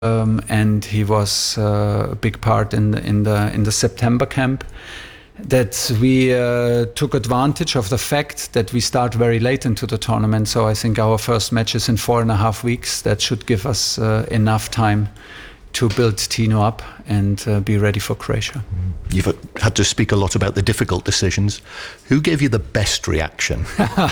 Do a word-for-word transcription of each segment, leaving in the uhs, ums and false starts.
um, and he was uh, a big part in the, in the in the September camp. That we uh, took advantage of the fact that we start very late into the tournament. So I think our first match is in four and a half weeks. That should give us uh, enough time to build Tino up and uh, be ready for Croatia. You've had to speak a lot about the difficult decisions. Who gave you the best reaction?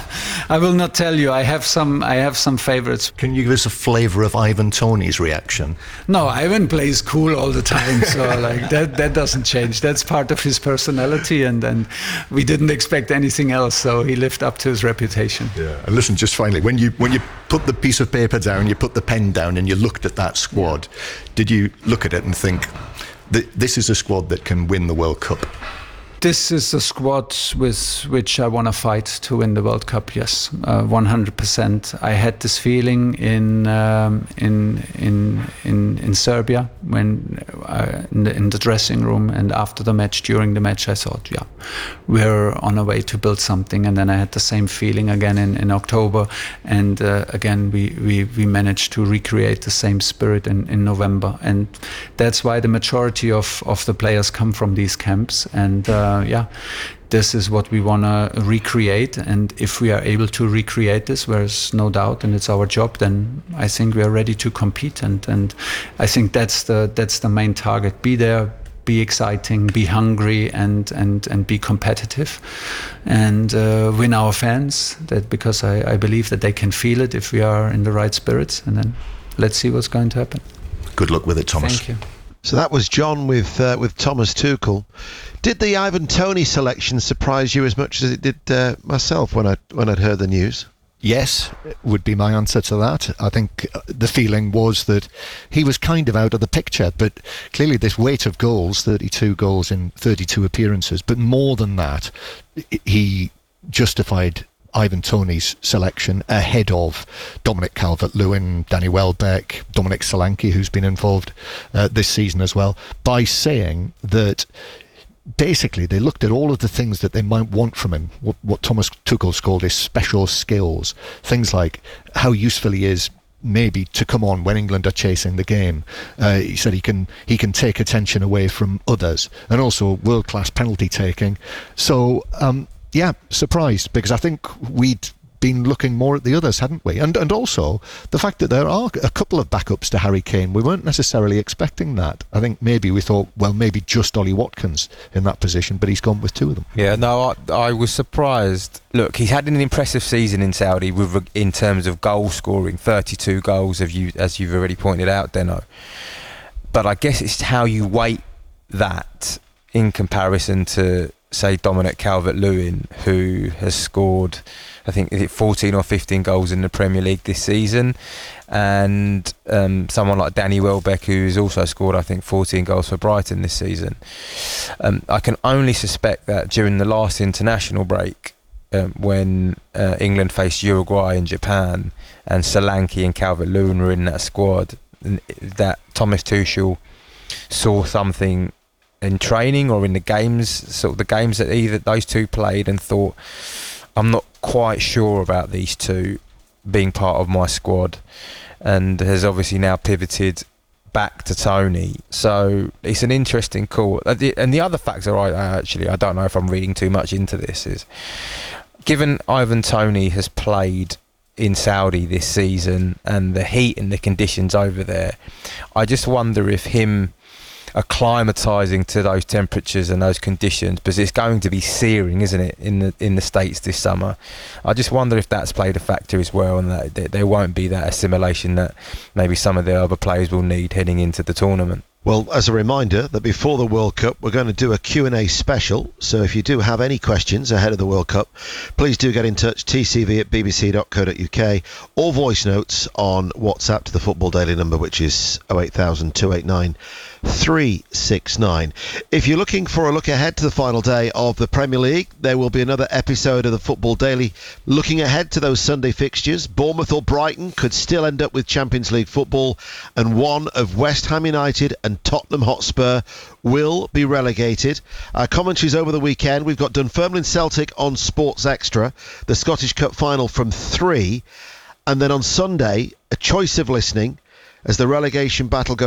I will not tell you. I have some. I have some favorites. Can you give us a flavour of Ivan Toney's reaction? No, Ivan plays cool all the time, so like that. That doesn't change. That's part of his personality, and and we didn't expect anything else. So he lived up to his reputation. Yeah. And listen, just finally, when you when you put the piece of paper down, you put the pen down, and you looked at that squad, did you look at it and think, this is a squad that can win the World Cup? This is a squad with which I want to fight to win the World Cup. Yes, uh, one hundred percent. I had this feeling in um, in in in in Serbia when uh, in, the, in the dressing room and after the match, during the match, I thought, yeah, we're on our way to build something. And then I had the same feeling again in, in October, and uh, again we, we we managed to recreate the same spirit in, in November. And that's why the majority of of the players come from these camps. And uh, Uh, yeah, this is what we want to recreate, and if we are able to recreate this, there's no doubt, and it's our job, then I think we are ready to compete, and, and I think that's the that's the main target. Be there, be exciting, be hungry, and and, and be competitive, and uh, win our fans, that because I, I believe that they can feel it if we are in the right spirits, and then let's see what's going to happen. Good luck with it, Thomas. Thank you. So that was John with uh, with Thomas Tuchel. Did the Ivan Toney selection surprise you as much as it did uh, myself when I when I'd heard the news? Yes, would be my answer to that. I think the feeling was that he was kind of out of the picture, but clearly this weight of goals, thirty-two goals in thirty-two appearances, but more than that, he justified Ivan Toney's selection ahead of Dominic Calvert-Lewin, Danny Welbeck, Dominic Solanke, who's been involved uh, this season as well, by saying that basically they looked at all of the things that they might want from him, what, what Thomas Tuchel's called his special skills, things like how useful he is maybe to come on when England are chasing the game. Uh, he said he can he can take attention away from others, and also world-class penalty taking. So um, yeah, surprised, because I think we'd been looking more at the others, hadn't we? And and also the fact that there are a couple of backups to Harry Kane. We weren't necessarily expecting that. I think maybe we thought, well, maybe just Ollie Watkins in that position, but he's gone with two of them. Yeah, no, I, I was surprised. Look, he's had an impressive season in Saudi with in terms of goal scoring, thirty-two goals, as you as you've already pointed out, Deno. But I guess it's how you weight that in comparison to, say, Dominic Calvert-Lewin, who has scored, I think, is it fourteen or fifteen goals in the Premier League this season, and um, someone like Danny Welbeck, who's also scored, I think, fourteen goals for Brighton this season. Um, I can only suspect that during the last international break, um, when uh, England faced Uruguay and Japan, and Solanke and Calvert-Lewin were in that squad, that Thomas Tuchel saw something in training or in the games, sort of the games that either those two played, and thought, I'm not quite sure about these two being part of my squad, and has obviously now pivoted back to Toney. So it's an interesting call. And the other factor, I actually, I don't know if I'm reading too much into this, is given Ivan Toney has played in Saudi this season and the heat and the conditions over there, I just wonder if him acclimatizing to those temperatures and those conditions, because it's going to be searing, isn't it, in the in the States this summer. I just wonder if that's played a factor as well, and that, that there won't be that assimilation that maybe some of the other players will need heading into the tournament. Well, as a reminder that before the World Cup, we're going to do a Q and A special. So if you do have any questions ahead of the World Cup, please do get in touch, t c v at b b c dot co dot u k, or voice notes on WhatsApp to the Football Daily number, which is oh eight thousand, two eight nine, three six nine. If you're looking for a look ahead to the final day of the Premier League, there will be another episode of the Football Daily looking ahead to those Sunday fixtures. Bournemouth or Brighton could still end up with Champions League football, and one of West Ham United and Tottenham Hotspur will be relegated. Our commentaries over the weekend, we've got Dunfermline Celtic on Sports Extra, the Scottish Cup final from three, and then on Sunday, a choice of listening as the relegation battle goes